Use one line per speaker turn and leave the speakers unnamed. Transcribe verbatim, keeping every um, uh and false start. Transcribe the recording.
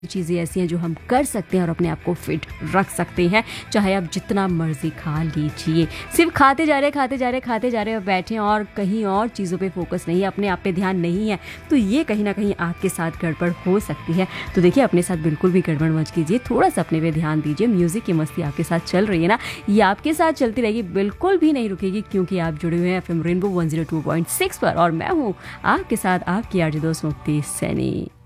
चीज़ें ऐसी हैं जो हम कर सकते हैं और अपने आप को फिट रख सकते हैं, चाहे आप जितना मर्जी खा लीजिए। सिर्फ खाते जा रहे खाते जा रहे खाते जा रहे और बैठे और कहीं और चीज़ों पे फोकस नहीं है, अपने आप पे ध्यान नहीं है, तो ये कहीं ना कहीं आपके साथ गड़बड़ हो सकती है। तो देखिए, अपने साथ बिल्कुल भी गड़बड़ मत कीजिए, थोड़ा सा अपने पे ध्यान दीजिए। म्यूज़िक की मस्ती आपके साथ चल रही है ना, ये आपके साथ चलती रहेगी, बिल्कुल भी नहीं रुकेगी, क्योंकि आप जुड़े हुए हैं F M rainbow one zero two point six पर और मैं हूँ आपके साथ आपकी आरजे दोस्त मुक्ति सैनी।